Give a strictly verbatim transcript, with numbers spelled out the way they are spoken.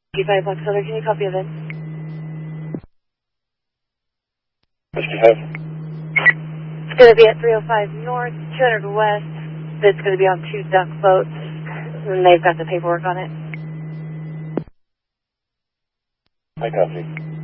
G five Fox Southern, can you copy of it? Whiskey five. It's going to be at three oh five North, two hundred West. It's going to be on two duck boats, and they've got the paperwork on it. I copy.